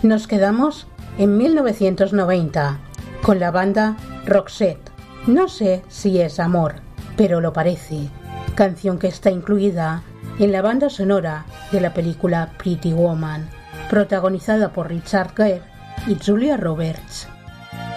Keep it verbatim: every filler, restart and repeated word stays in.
Nos quedamos en mil novecientos noventa con la banda Roxette. No sé si es amor, pero lo parece. Canción que está incluida en la banda sonora de la película Pretty Woman, protagonizada por Richard Gere y Julia Roberts.